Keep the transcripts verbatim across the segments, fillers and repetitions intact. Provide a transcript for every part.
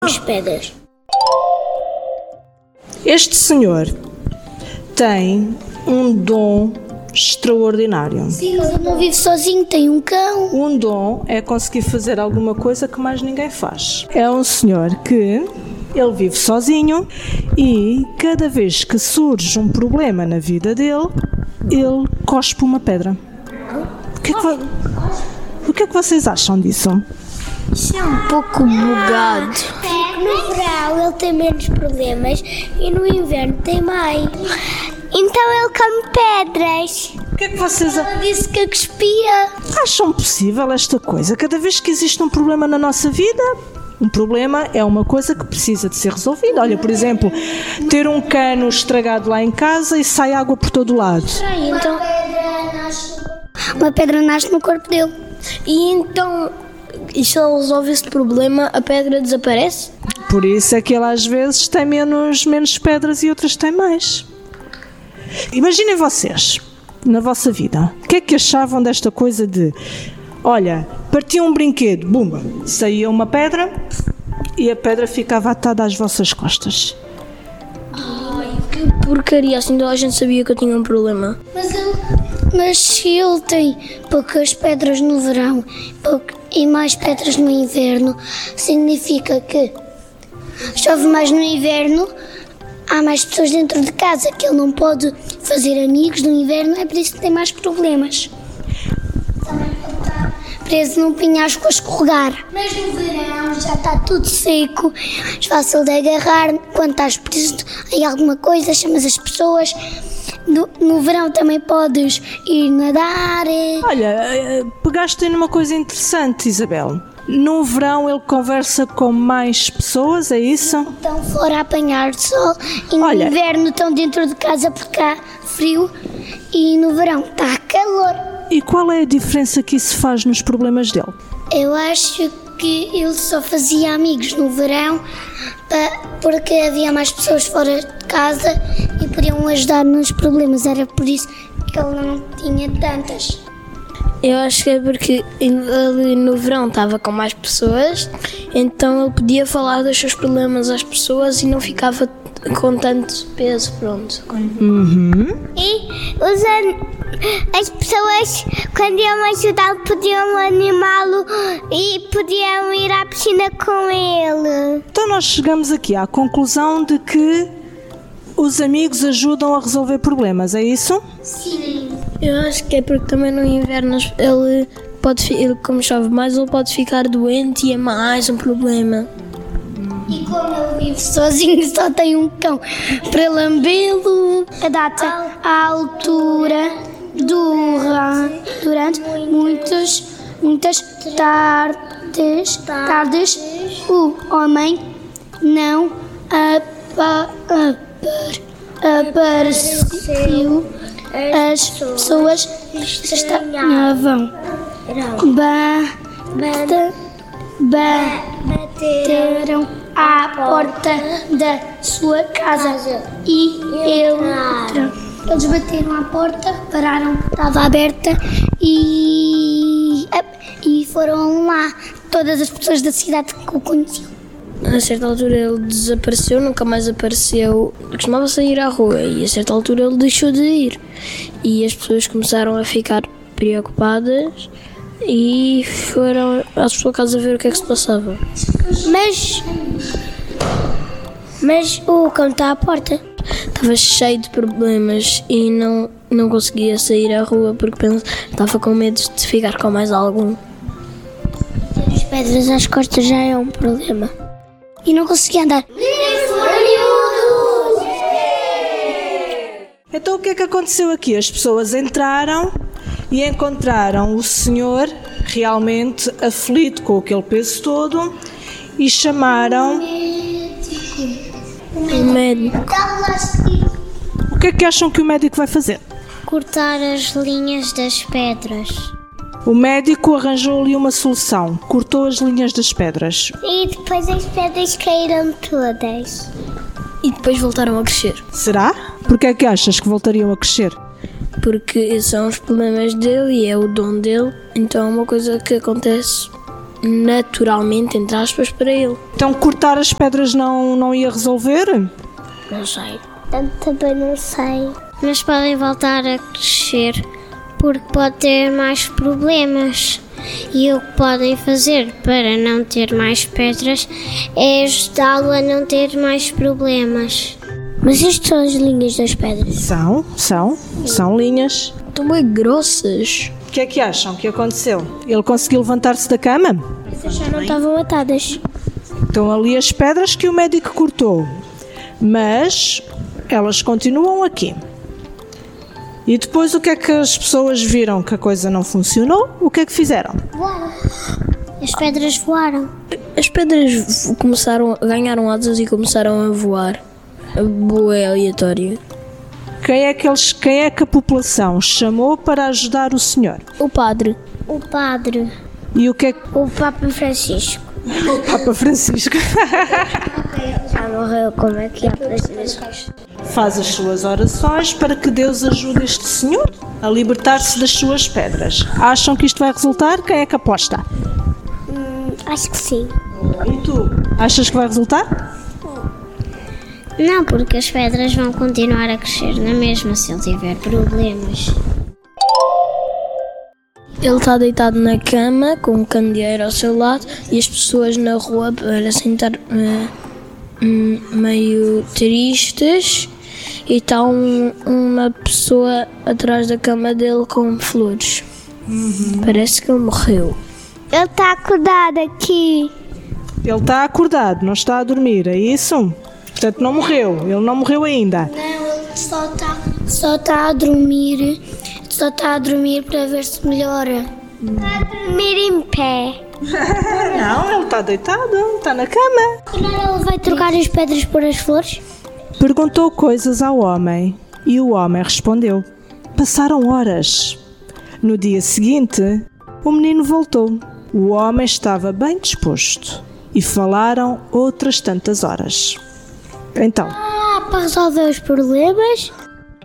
As pedras. Este senhor tem um dom extraordinário. Sim, ele não vive sozinho, tem um cão. Um dom é conseguir fazer alguma coisa que mais ninguém faz. É um senhor que ele vive sozinho e cada vez que surge um problema na vida dele, ele cospe uma pedra. O que é que, vo- o que, é que vocês acham disso? Isso é um pouco bugado. No verão ele tem menos problemas e no inverno tem mais. Então ele come pedras. O que é que vocês a- Ela disse que cuspia. acham possível esta coisa? Cada vez que existe um problema na nossa vida, um problema é uma coisa que precisa de ser resolvida. Olha, por exemplo, ter um cano estragado lá em casa e sai água por todo o lado. Então, uma pedra nasce no corpo dele. E então, e se ele resolve esse problema, a pedra desaparece? Por isso é que ele às vezes tem menos, menos pedras e outras tem mais. Imaginem vocês, na vossa vida, o que é que achavam desta coisa de, olha, partia um brinquedo, bumba, saía uma pedra e a pedra ficava atada às vossas costas. Que porcaria, assim toda a gente sabia que eu tinha um problema. Mas, ele, mas se ele tem poucas pedras no verão pouco, e mais pedras no inverno, significa que chove mais no inverno, há mais pessoas dentro de casa, que ele não pode fazer amigos no inverno, é por isso que tem mais problemas. Também pode estar preso num penhasco a escorregar. Mas no verão já está tudo seco, é fácil de agarrar. Quando estás preso em alguma coisa, chamas as pessoas. No, no verão também podes ir nadar. Olha, eh, pegaste numa coisa interessante, Isabel. No verão ele conversa com mais pessoas, é isso? Estão fora a apanhar sol e no Olha. inverno estão dentro de casa porque há frio e no verão está calor. E qual é a diferença que isso faz nos problemas dele? Eu acho que ele só fazia amigos no verão pa- porque havia mais pessoas fora de casa e podiam ajudar nos problemas. Era por isso que ele não tinha tantas. Eu acho que é porque ele no verão estava com mais pessoas, então ele podia falar dos seus problemas às pessoas e não ficava com tanto peso, pronto. E os an- as pessoas, quando iam ajudá-lo, podiam animá-lo e podiam ir à piscina com ele. Então nós chegamos aqui à conclusão de que os amigos ajudam a resolver problemas, é isso? Sim. Eu acho que é porque também no inverno ele pode, fi- ele, como chove mais, ele pode ficar doente e é mais um problema. E como ele vive sozinho, só tem um cão para lambê-lo. A data, a altura, dura, durante muitas, muitas tardes, tardes, o homem não apa, apar, apareceu. As pessoas estranhavam. Ba, bata, bateram à porta da sua casa e ele. Eles bateram à porta, pararam, estava aberta e, e foram lá todas as pessoas da cidade que o conheciam. A certa altura ele desapareceu, nunca mais apareceu. Costumava sair à rua e a certa altura ele deixou de ir. E as pessoas começaram a ficar preocupadas e foram à sua casa ver o que é que se passava. Mas. Mas o cão está à porta. Estava cheio de problemas e não, não conseguia sair à rua porque pensa- estava com medo de ficar com mais algum. Ter as pedras às costas já é um problema. E não conseguia andar. Então o que é que aconteceu aqui? As pessoas entraram e encontraram o senhor realmente aflito com aquele peso todo e chamaram... O médico. O que é que acham que o médico vai fazer? Cortar as linhas das pedras. O médico arranjou ali uma solução, cortou as linhas das pedras. E depois as pedras caíram todas. E depois voltaram a crescer. Será? Porquê é que achas que voltariam a crescer? Porque são os problemas dele e é o dom dele, então é uma coisa que acontece naturalmente, entre aspas, para ele. Então cortar as pedras não, não ia resolver? Não sei. Eu também não sei. Mas podem voltar a crescer porque pode ter mais problemas. E o que podem fazer para não ter mais pedras é ajudá-lo a não ter mais problemas. Mas isto são as linhas das pedras. São, são, são linhas. Estão bem grossas. O que é que acham que aconteceu? Ele conseguiu levantar-se da cama? Já não estavam atadas. Estão ali as pedras que o médico cortou, mas elas continuam aqui. E depois o que é que as pessoas viram que a coisa não funcionou? O que é que fizeram? Voaram. As pedras voaram. As pedras começaram, ganharam asas e começaram a voar. Boa, é aleatório. Quem é, que eles, quem é que a população chamou para ajudar o senhor? O padre. O padre. E o que é que... O Papa Francisco. O Papa Francisco Já morreu, como é que é Francisco? faz as suas orações para que Deus ajude este senhor a libertar-se das suas pedras. Acham que isto vai resultar? Quem é que aposta? Hum, acho que sim. E tu? Achas que vai resultar? Não, porque as pedras vão continuar a crescer na mesma se ele tiver problemas. Ele está deitado na cama com um candeeiro ao seu lado e as pessoas na rua parecem estar uh, um, meio tristes e está um, uma pessoa atrás da cama dele com flores. Uhum. Parece que ele morreu. Ele está acordado aqui. Ele está acordado, não está a dormir, é isso? Portanto, não morreu, ele não morreu ainda. Não, ele só está só tá a dormir, só está a dormir para ver se melhora. Está a dormir em pé. Não, ele está deitado, está na cama. Agora ele vai trocar as pedras por as flores? Perguntou coisas ao homem e o homem respondeu. Passaram horas. No dia seguinte, o menino voltou. O homem estava bem disposto e falaram outras tantas horas. Então, Ah, para resolver os problemas?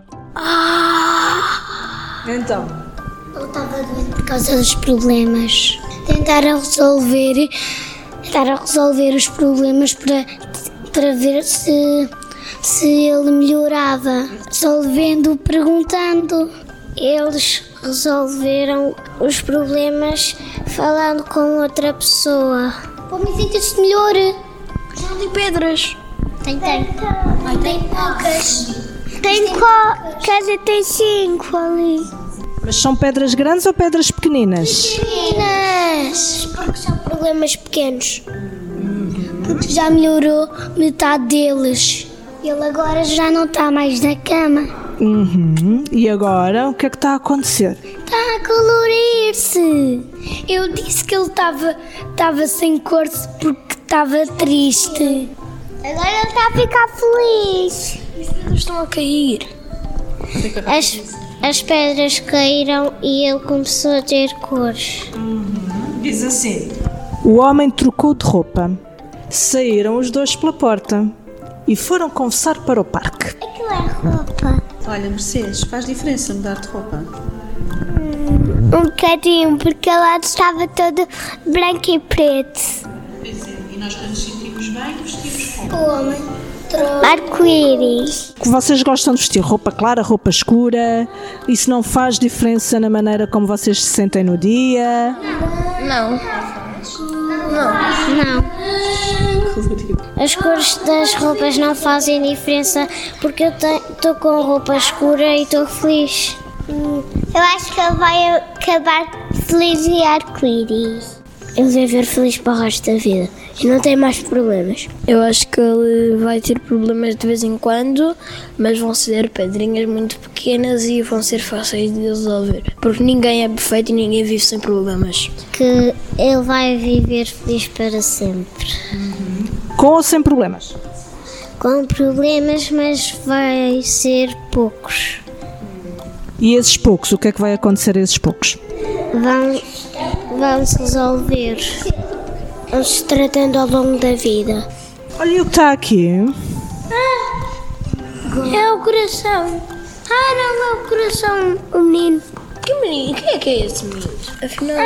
Ah! Então, Ele estava doente por causa dos problemas. Tentaram resolver, tentaram resolver os problemas para, para ver se, se ele melhorava. Resolvendo perguntando. Eles resolveram os problemas falando com outra pessoa. Pô, me sinto-se melhor. Já li pedras. Tem, tem. Tem poucas. Tem qual? Casa tem cinco ali. mas são pedras grandes ou pedras pequeninas? Pequenas. Porque são problemas pequenos. Porque já melhorou metade deles. Ele agora já não está mais na cama. Uhum. E agora, o que é que está a acontecer? Está a colorir-se. Eu disse que ele estava estava sem cor porque estava triste. Agora ele está a ficar feliz. As pedras estão a cair. As, as pedras caíram e ele começou a ter cores. Diz assim: o homem trocou de roupa. Saíram os dois pela porta e foram conversar para o parque. Aquilo é roupa. Olha, Mercedes, faz diferença mudar de roupa? Um bocadinho, porque lá estava todo branco e preto. Pois é, e nós quando nos sentimos bem, vestimos roupa. O homem trouxe arco-íris. Vocês gostam de vestir roupa clara, roupa escura? Isso não faz diferença na maneira como vocês se sentem no dia? Não. Não. As cores das roupas não fazem diferença porque eu estou com roupa escura e estou feliz. Hum, eu acho que ele vai acabar feliz e arco-íris. Ele vai ver feliz para o resto da vida e não tem mais problemas. Eu acho que ele vai ter problemas de vez em quando, mas vão ser pedrinhas muito pequenas e vão ser fáceis de resolver. Porque ninguém é perfeito e ninguém vive sem problemas. Que ele vai viver feliz para sempre. Com ou sem problemas? Com problemas, mas vai ser poucos. E esses poucos, o que é que vai acontecer a esses poucos? Vão, vão se resolver. Vão se tratando ao longo da vida. Olha o que está aqui. É o coração. Ah, não, é o coração, o menino. Que menino? Quem é que é esse menino? Afinal...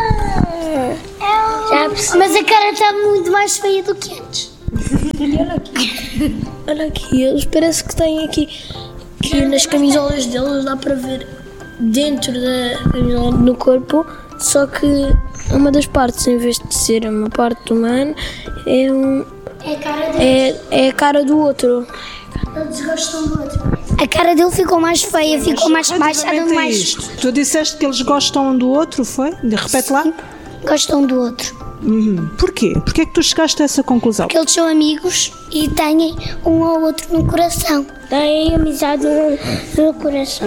Já percebi. Mas a cara está muito mais feia do que antes. Olha aqui. Olha aqui, eles parece que têm aqui... Que nas camisolas deles dá para ver dentro da camisola no corpo, só que uma das partes, em vez de ser uma parte humana, é um... É a cara dele. É, é a cara do outro. Eles gostam do outro. A cara dele ficou mais feia, ficou mais baixada, Relativamente a mais... isto, tu disseste que eles gostam um do outro, foi? Repete lá. Gostam do outro. Uhum. Porquê? Porquê é que tu chegaste a essa conclusão? Porque eles são amigos e têm um ao outro no coração. Têm amizade no, no coração.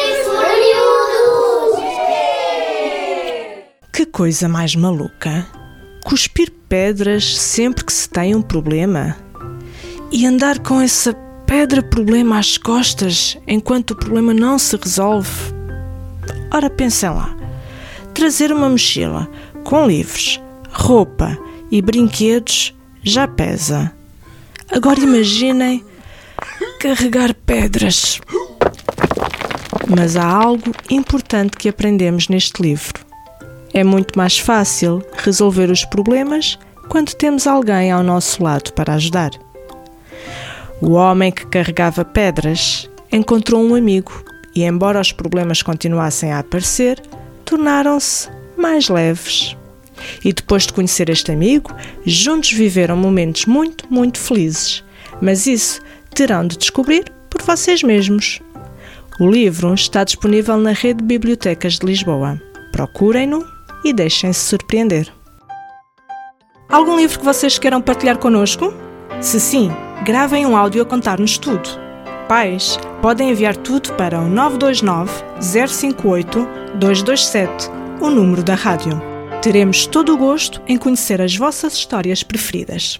Que coisa mais maluca. Cuspir pedras sempre que se tem um problema. E andar com essa pedra problema às costas enquanto o problema não se resolve. Ora, pensem lá. Trazer uma mochila com livros, roupa e brinquedos já pesa. Agora imaginem carregar pedras. Mas há algo importante que aprendemos neste livro. É muito mais fácil resolver os problemas quando temos alguém ao nosso lado para ajudar. O homem que carregava pedras encontrou um amigo e, embora os problemas continuassem a aparecer, tornaram-se mais leves. E depois de conhecer este amigo, juntos viveram momentos muito, muito felizes. Mas isso terão de descobrir por vocês mesmos. O livro está disponível na Rede de Bibliotecas de Lisboa. Procurem-no e deixem-se surpreender. Algum livro que vocês queiram partilhar connosco? Se sim, gravem um áudio a contar-nos tudo. Pais, podem enviar tudo para o nove dois nove, zero cinco oito, dois dois sete, o número da rádio. Teremos todo o gosto em conhecer as vossas histórias preferidas.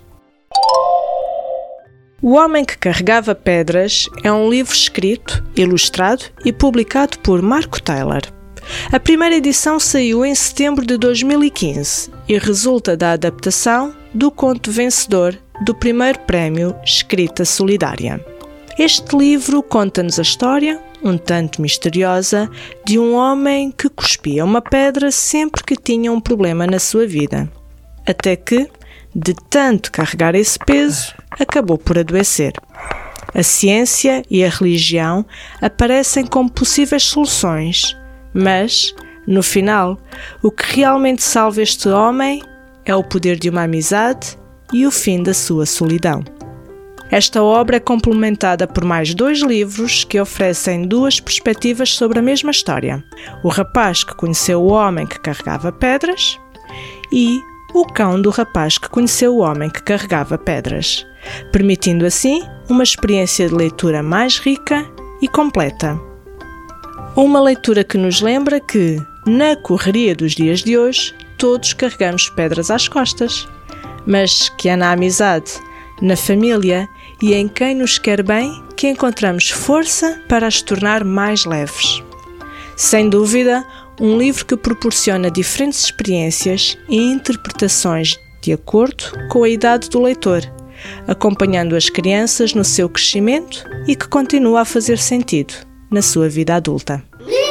O Homem que Carregava Pedras é um livro escrito, ilustrado e publicado por Marco Taylor. A primeira edição saiu em setembro de dois mil e quinze e resulta da adaptação do conto vencedor do primeiro prémio Escrita Solidária. Este livro conta-nos a história, um tanto misteriosa, de um homem que cuspia uma pedra sempre que tinha um problema na sua vida. Até que, de tanto carregar esse peso, acabou por adoecer. A ciência e a religião aparecem como possíveis soluções, mas, no final, o que realmente salva este homem é o poder de uma amizade e o fim da sua solidão. Esta obra é complementada por mais dois livros que oferecem duas perspectivas sobre a mesma história: O Rapaz que Conheceu o Homem que Carregava Pedras e O Cão do Rapaz que Conheceu o Homem que Carregava Pedras, permitindo assim uma experiência de leitura mais rica e completa. Uma leitura que nos lembra que, na correria dos dias de hoje, todos carregamos pedras às costas, mas que é na amizade, na família e em quem nos quer bem que encontramos força para as tornar mais leves. Sem dúvida, um livro que proporciona diferentes experiências e interpretações de acordo com a idade do leitor, acompanhando as crianças no seu crescimento e que continua a fazer sentido na sua vida adulta.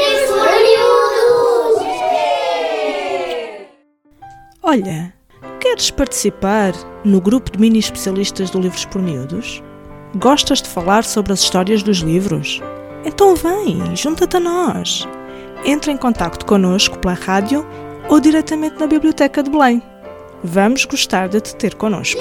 Olha, queres participar no grupo de mini especialistas do Livros por Miúdos? Gostas de falar sobre as histórias dos livros? Então vem, junta-te a nós. Entra em contacto connosco pela rádio ou diretamente na Biblioteca de Belém. Vamos gostar de te ter connosco.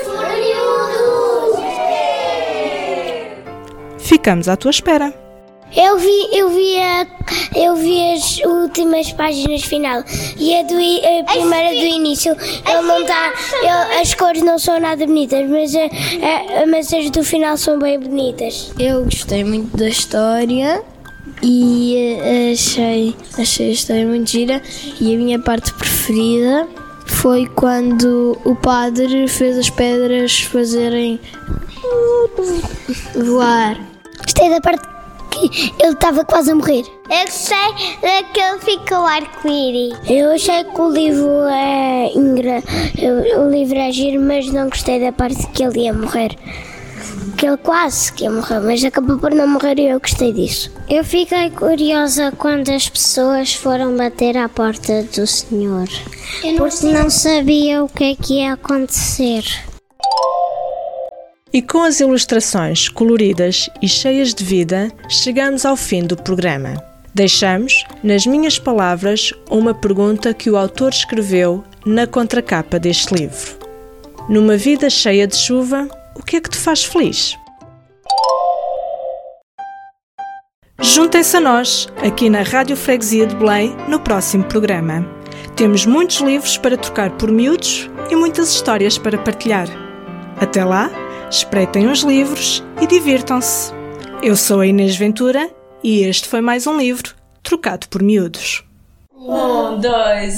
Ficamos à tua espera. Eu vi, eu vi, a, eu vi as últimas páginas final e a, do, a primeira do início. Ele não tá, ele, as cores não são nada bonitas, mas, a, a, mas as do final são bem bonitas. Eu gostei muito da história e achei, achei a história muito gira, e a minha parte preferida foi quando o padre fez as pedras fazerem voar. Gostei da parte que ele estava quase a morrer. Eu gostei daquele ficou arco-íris. Eu achei que o livro é engra... o livro é giro, mas não gostei da parte que ele ia morrer. que ele quase que ia morrer, mas acabou por não morrer e eu gostei disso. Eu fiquei curiosa quando as pessoas foram bater à porta do Senhor, porque não sabia o que é que ia acontecer. E com as ilustrações coloridas e cheias de vida, chegamos ao fim do programa. Deixamos, nas minhas palavras, uma pergunta que o autor escreveu na contracapa deste livro. Numa vida cheia de chuva, o que é que te faz feliz? Juntem-se a nós, aqui na Rádio Freguesia de Belém, no próximo programa. Temos muitos livros para trocar por miúdos e muitas histórias para partilhar. Até lá, espreitem os livros e divirtam-se. Eu sou a Inês Ventura e este foi mais um livro trocado por miúdos. Um, dois...